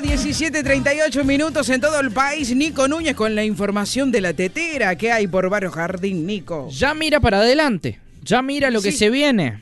17:38 minutos en todo el país. Nico Núñez con la información de la tetera que hay por Barrio Jardín, Nico. Ya mira para adelante, ya mira lo que se viene.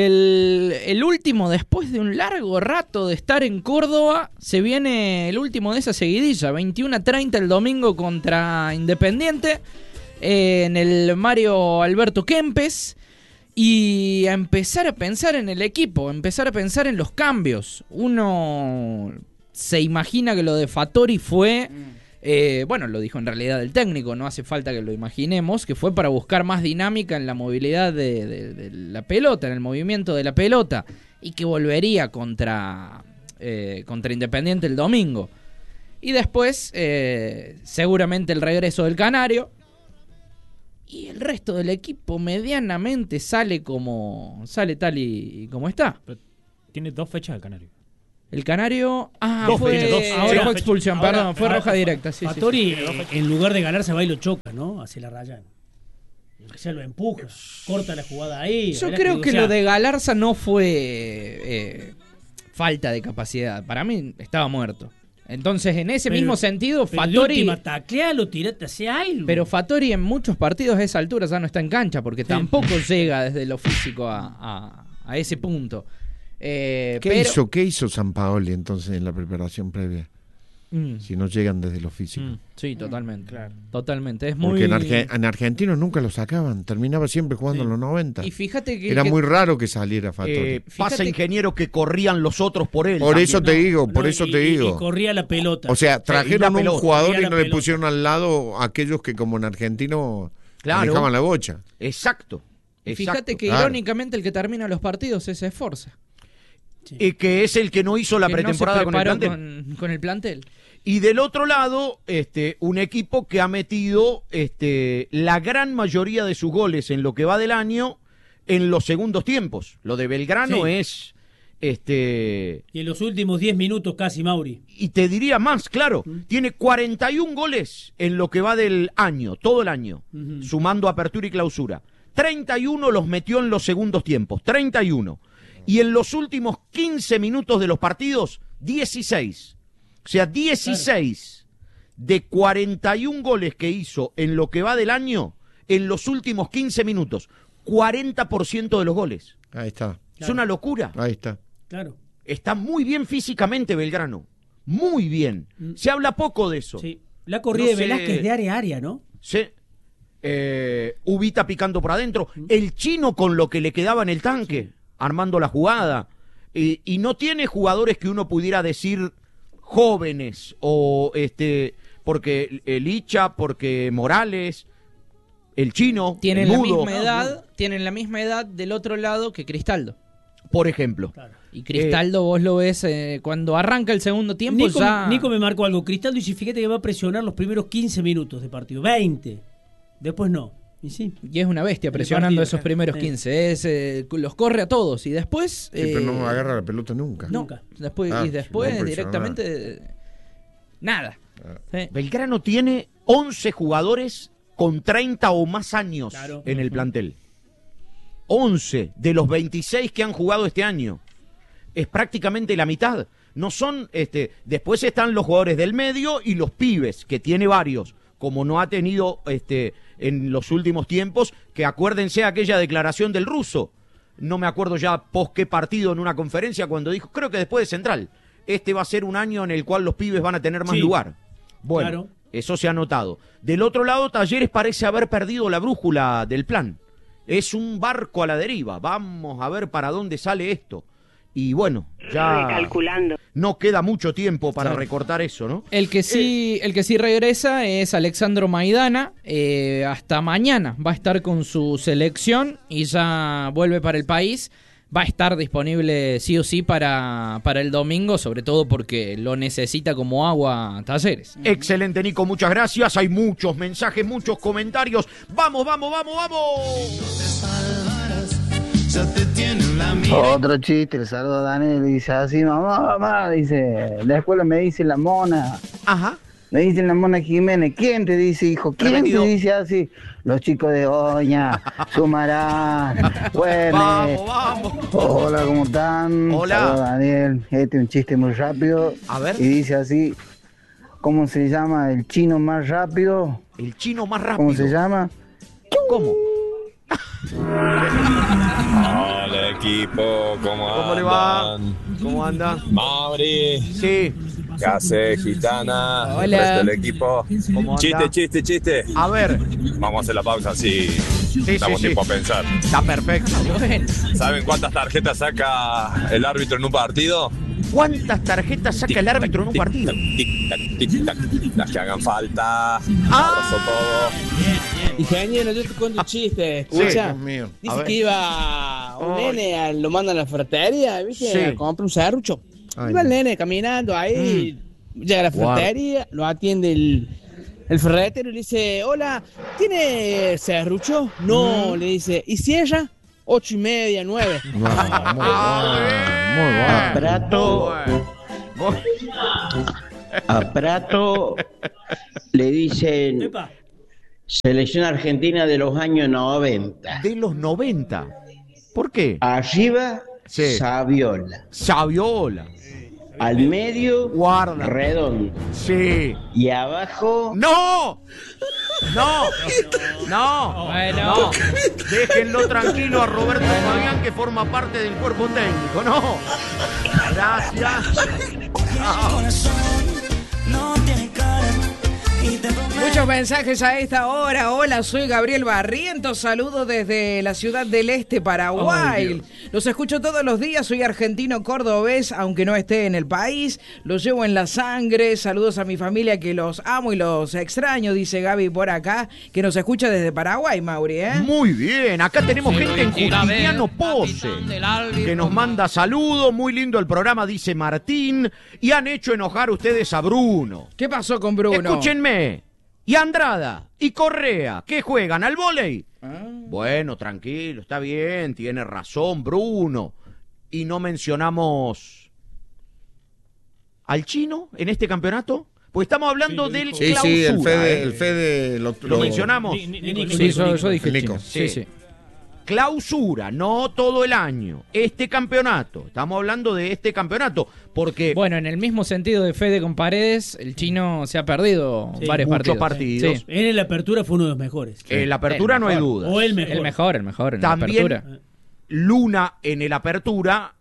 El último, después de un largo rato de estar en Córdoba, se viene el último de esa seguidilla. 21:30 el domingo contra Independiente, en el Mario Alberto Kempes. Y a empezar a pensar en el equipo, empezar a pensar en los cambios. Uno se imagina que lo de Fattori fue, bueno, lo dijo en realidad el técnico, no hace falta que lo imaginemos, que fue para buscar más dinámica en la movilidad de la pelota, en el movimiento de la pelota, y que volvería contra Independiente el domingo. Y después, seguramente el regreso del Canario. Y el resto del equipo medianamente sale tal y como está. Pero tiene 2 fechas el Canario. El Canario... Ahora fue expulsión, perdón, fue roja directa. Sí, Fattori, en lugar de ganar, se va y lo choca, ¿no? Hacia la raya. Ya lo empuja, corta la jugada ahí. Yo creo que lo de Galarza no fue falta de capacidad. Para mí estaba muerto. Entonces, en ese mismo sentido, Fattori... taclealo, tirate hacia algo. Pero Fattori en muchos partidos a esa altura ya no está en cancha, porque tampoco llega desde lo físico a ese punto. ¿Qué hizo Sampaoli entonces en la preparación previa? Si no llegan desde lo físico. Sí, totalmente. Claro. Totalmente. Es porque muy... en Argentinos nunca lo sacaban. Terminaba siempre jugando en los 90. Y fíjate que... Era muy raro que saliera Fattori. Pasa, ingeniero, que corrían los otros por él. Por eso te digo. Y corría la pelota. O sea, trajeron un jugador y no le pusieron al lado a aquellos que como en Argentino manejaban la bocha. Exacto. Y fíjate que irónicamente el que termina los partidos es Esforza. Sí. Y que es el que no hizo la pretemporada con el plantel. Con el plantel. Y del otro lado, un equipo que ha metido la gran mayoría de sus goles en lo que va del año en los segundos tiempos. Lo de Belgrano es... Y en los últimos 10 minutos casi, Mauri. Y te diría más, claro. Tiene 41 goles en lo que va del año, todo el año, sumando apertura y clausura. 31 los metió en los segundos tiempos, 31. Y en los últimos 15 minutos de los partidos, 16. O sea, 16 de 41 goles que hizo en lo que va del año, en los últimos 15 minutos. 40% de los goles. Ahí está. Es una locura. Ahí está. Claro. Está muy bien físicamente Belgrano. Muy bien. Se habla poco de eso. Sí. La corrida de Velázquez de área a área, ¿no? Sí. Ubita picando por adentro. El Chino con lo que le quedaba en el tanque, armando la jugada. Y no tiene jugadores que uno pudiera decir jóvenes o porque el Licha, porque Morales, el Chino, tienen el la Mudo, tienen la misma edad del otro lado que Cristaldo, por ejemplo. Claro. Y Cristaldo vos lo ves cuando arranca el segundo tiempo. Nico me marcó algo. Cristaldo, y si fíjate que va a presionar los primeros 15 minutos de partido, 20. Después no. Y es una bestia presionando esos primeros 15. Los corre a todos y después... pero no agarra la pelota nunca. Nunca. Después directamente... Nada. Belgrano tiene 11 jugadores con 30 o más años en el plantel. 11 de los 26 que han jugado este año. Es prácticamente la mitad. No son... después están los jugadores del medio y los pibes, que tiene varios. Como no ha tenido en los últimos tiempos, que acuérdense aquella declaración del ruso, no me acuerdo ya post qué partido en una conferencia, cuando dijo, creo que después de Central, va a ser un año en el cual los pibes van a tener más lugar. Bueno, eso se ha notado. Del otro lado, Talleres parece haber perdido la brújula del plan. Es un barco a la deriva, vamos a ver para dónde sale esto. Y bueno, ya recalculando. No queda mucho tiempo para recortar eso, ¿no? El que sí regresa es Alexandro Maidana. Hasta mañana va a estar con su selección y ya vuelve para el país. Va a estar disponible sí o sí para el domingo, sobre todo porque lo necesita como agua Talleres. Excelente, Nico, muchas gracias. Hay muchos mensajes, muchos comentarios. ¡Vamos, vamos, vamos, vamos! Otro chiste, le saludo a Daniel y dice así, mamá, dice, la escuela me dice la mona. Ajá. Le dicen la Mona Jiménez. ¿Quién te dice, hijo? ¿Quién Prevenido. te dice así? Los chicos de Oña, Sumarán, Güemes. Vamos. Hola, ¿cómo están? Hola. Saludos, Daniel. Este es un chiste muy rápido. A ver. Y dice así, ¿cómo se llama el chino más rápido? El chino más rápido. ¿Cómo se llama? ¿Cómo? Hola equipo, ¿Cómo le va? ¿Cómo anda? Mauri, Sí. ¿qué hace gitana? Hola. El resto del equipo. ¿Cómo anda? Chiste. A ver. Vamos a hacer la pausa así. Sí, Damos sí. tiempo a pensar. Está perfecto. Bueno, ¿Saben cuántas tarjetas saca el árbitro en un partido? ¿Cuántas tarjetas saca el árbitro en un partido? Tic-tac. Las que hagan falta. Abrazo todo. Ingeniero, yo te cuento un chiste, Sí, escucha. Dios mío. A Dice ver. que iba un nene, lo mandan a la ferretería, ¿viste? Sí. A comprar un serrucho. Ay, Iba el no. nene caminando ahí, llega a la ferretería, lo atiende el ferretero y le dice, hola, ¿tiene serrucho? No, le dice, ¿y cierra? 8:30, 9. No, muy bueno. A Prato, a Prato le dicen Epa. selección argentina de los años 90. De los 90. ¿Por qué? Arriba, Sí. Saviola. Saviola. Al medio, Guarda. Redondo. Sí. Y abajo, ¡No! ¡No! ¡No! Bueno. No. Déjenlo tranquilo a Roberto Fabián, que forma parte del cuerpo técnico. ¡No! Gracias. Muchos mensajes a esta hora. Hola, soy Gabriel Barrientos. Saludo desde la ciudad del Este, Paraguay. Los escucho todos los días. Soy argentino cordobés, aunque no esté en el país. Los llevo en la sangre. Saludos a mi familia, que los amo y los extraño, dice Gaby por acá, que nos escucha desde Paraguay, Mauri, ¿eh? Muy bien. Acá tenemos gente en Justiniano Pose que nos manda saludos. Muy lindo el programa, dice Martín. Y han hecho enojar ustedes a Bruno. ¿Qué pasó con Bruno? Escúchenme. Y Andrada y Correa, ¿qué juegan? ¿Al vóley? Bueno, tranquilo, está bien, tiene razón Bruno. Y no mencionamos al chino en este campeonato, pues estamos hablando del Sí, clausura. sí, ¿eh? el Fede Lo mencionamos. Sí, yo dije Nico. chino. Sí. Clausura, no todo el año. Este campeonato, estamos hablando de este campeonato, porque Bueno, en el mismo sentido de Fede con Paredes, el chino se ha perdido Sí, varios muchos partidos. partidos. Él en la apertura fue uno de los mejores. en la apertura El no hay mejor. duda. O el mejor. El mejor en También la apertura. Luna en el apertura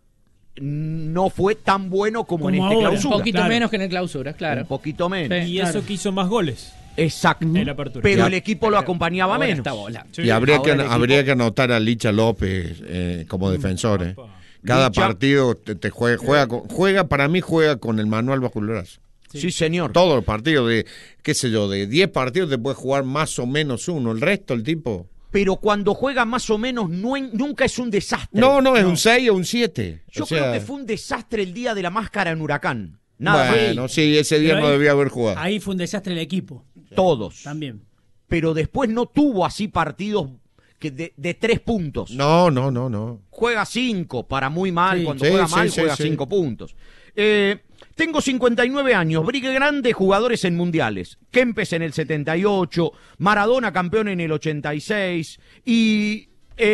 no fue tan bueno como en Como este ahora. Un clausura. poquito claro. menos que en el clausura, claro. Un poquito menos. Sí. Y eso que hizo más goles. Exacto. En la apertura. Pero Ya. el equipo lo acompañaba Ahora menos. está bola. Sí. Y habría Ahora el equipo- que anotar a Licha López como defensor. Cada Licha. partido te juega, para mí juega con el manual bajo el brazo. Sí, señor. Todos los partidos, qué sé yo, de 10 partidos te puede jugar más o menos uno. El resto, el tipo... Pero cuando juega más o menos, nunca es un desastre. No, es un 6 o un 7. Yo O sea, creo que fue un desastre el día de la máscara en Huracán. Nada bueno, sí, ese día Pero no ahí- debía haber jugado. Ahí fue un desastre el equipo. más. Todos. También. Pero después no tuvo así partidos que de 3 puntos. No. Juega 5, para muy mal. Sí. Cuando Sí, juega sí, mal, sí, juega sí. 5 puntos. Tengo 59 años, Brigue grande, jugadores en mundiales. Kempes en el 78, Maradona campeón en el 86 y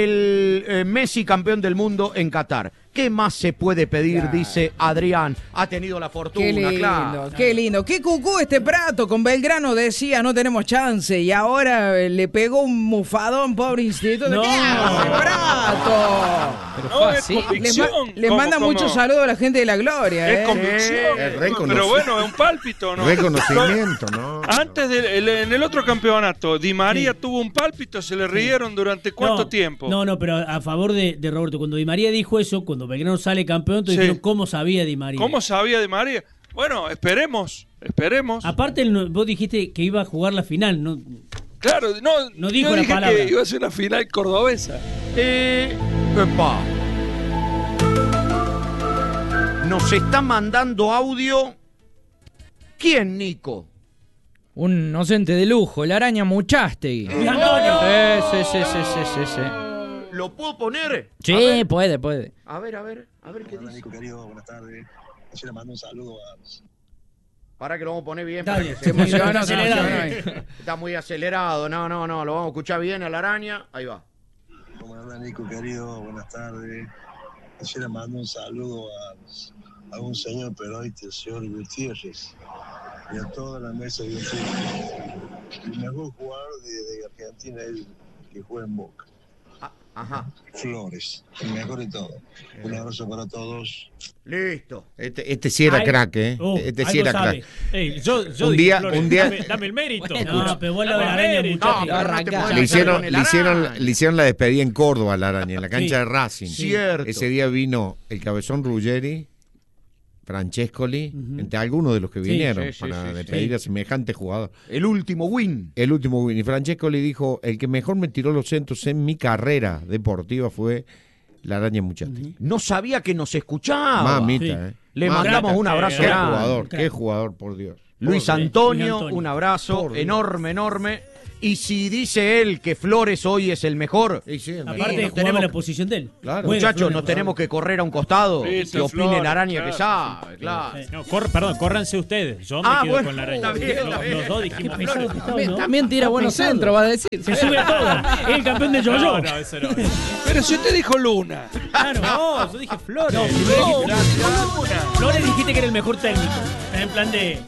el Messi campeón del mundo en Qatar. ¿Qué más se puede pedir? Claro. Dice Adrián. Ha tenido la fortuna, Qué lindo, claro. qué lindo. Qué cucú este Prato. Con Belgrano decía, no tenemos chance. Y ahora le pegó un mufadón, pobre instituto. No. ¿Qué hace, Prato? Pero No, fue es así. convicción. Le ¿Cómo, manda cómo? muchos saludos a la gente de la Gloria. Es convicción. Es reconocido. Pero bueno, es un pálpito, ¿no? Reconocimiento, ¿no? Antes en el otro campeonato, Di María tuvo un pálpito, se le rieron durante cuánto tiempo. No, pero a favor de Roberto, cuando Di María dijo eso, cuando Belgrano sale campeón, te Sí. dijeron cómo sabía Di María. ¿Cómo sabía Di María? Bueno, esperemos. Aparte, vos dijiste que iba a jugar la final, ¿no? Claro, No dijo yo la dije palabra. que iba a ser una final cordobesa. Epa. Nos está mandando audio. ¿Quién, Nico? Un docente de lujo, el araña Muchastegui. Antonio. Sí. ¿Lo puedo poner? Sí, puede. A ver qué Hola dice. Nico querido, buenas tardes. Ayer le mando un saludo Para que lo vamos a poner bien. Dale, para que Está muy acelerado. No, lo vamos a escuchar bien a la araña. Ahí va. ¿Cómo anda, Nico, querido? Buenas tardes. Quisiera mandar un saludo a un señor peroite, el señor Gutiérrez, y a toda la mesa de Gutiérrez. El mejor jugador de Argentina es el que juega en Boca. Ajá. Flores, el mejor de todo. Un abrazo para todos. Listo. Este sí era crack, ¿eh? Este sí era crack. Ey, yo un día, dame el mérito. No, pero vos la araña le hicieron la despedida en Córdoba a la araña, en la cancha de Racing. Cierto. Ese día vino el Cabezón Ruggeri, Francescoli, entre algunos de los que vinieron para despedir a semejante jugador. El último win. Y Francescoli dijo, el que mejor me tiró los centros en mi carrera deportiva fue la araña Muchati. No sabía que nos escuchaba. Mamita, Le mandamos un abrazo. Qué jugador, por Dios. Luis Antonio, un abrazo enorme. Y si dice él que Flores hoy es el mejor, aparte jugamos la posición de él. Claro. Muchachos, nos tenemos que correr a un costado, que opine la araña que sabe. Claro. No, córranse ustedes. Yo me quedo con la araña. Los dos dijimos Flores. También tira buenos centros, va a decir. Se sube a todo. Es el campeón de yo-yo. No, eso no. Pero si usted dijo Luna. Claro, no, yo dije Flores. No, Flores dijiste que era el mejor técnico. En plan de...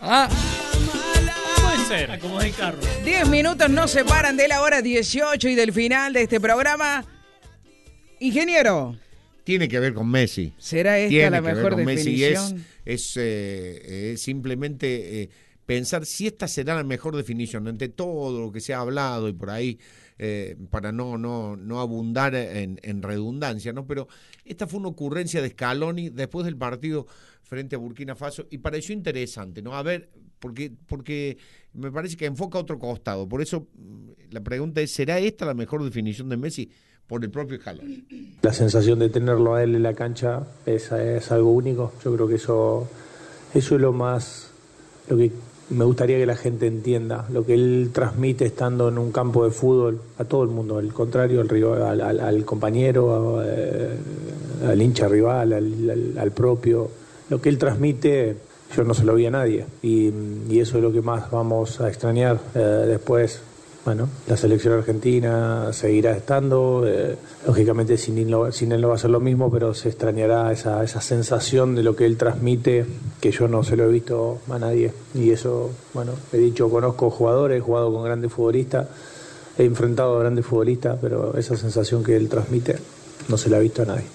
Como el carro. 10 minutos nos separan de la hora 18 y del final de este programa. Ingeniero. Tiene que ver con Messi. ¿Será esta la mejor definición? Es simplemente pensar si esta será la mejor definición entre todo lo que se ha hablado y por ahí, para no abundar en redundancia, ¿no? Pero esta fue una ocurrencia de Scaloni después del partido frente a Burkina Faso y pareció interesante, ¿no? A ver, porque me parece que enfoca a otro costado. Por eso la pregunta es, ¿será esta la mejor definición de Messi? Por el propio Scaloni. La sensación de tenerlo a él en la cancha es algo único. Yo creo que eso es lo que me gustaría que la gente entienda, lo que él transmite estando en un campo de fútbol a todo el mundo, al contrario, al compañero, al hincha rival, al propio. Lo que él transmite, yo no se lo vi a nadie, y eso es lo que más vamos a extrañar. Después, bueno, la selección argentina seguirá estando, lógicamente sin él no va a ser lo mismo, pero se extrañará esa sensación de lo que él transmite, que yo no se lo he visto a nadie. Y eso, bueno, he dicho, conozco jugadores, he jugado con grandes futbolistas, he enfrentado a grandes futbolistas, pero esa sensación que él transmite no se la ha visto a nadie.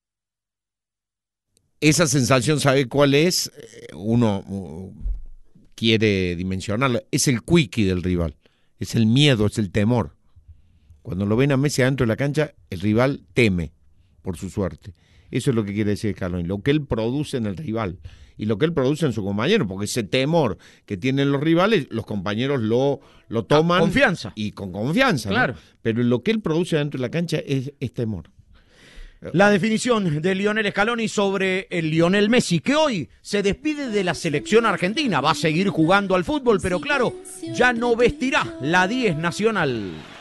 Esa sensación, ¿sabe cuál es? Uno quiere dimensionarla. Es el quickie del rival. Es el miedo, es el temor. Cuando lo ven a Messi adentro de la cancha, el rival teme por su suerte. Eso es lo que quiere decir Scaloni. Lo que él produce en el rival y lo que él produce en su compañero, porque ese temor que tienen los rivales, los compañeros lo toman. Confianza. Y con confianza. Claro. ¿No? Pero lo que él produce adentro de la cancha es temor. La definición de Lionel Scaloni sobre el Lionel Messi, que hoy se despide de la selección argentina. Va a seguir jugando al fútbol, pero claro, ya no vestirá la 10 nacional.